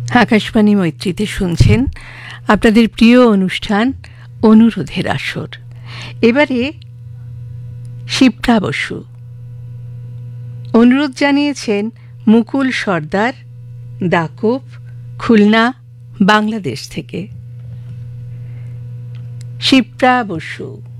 আকাশবাণী মৈত্রীতে শুনছেন আপনাদের প্রিয় অনুষ্ঠান অনুরোধের আসর। এবারে শিপ্রা বসু অনুরোধ জানিয়েছেন মুকুল সর্দার, দাকুব, খুলনা, বাংলাদেশ থেকে। শিপ্রা বসু।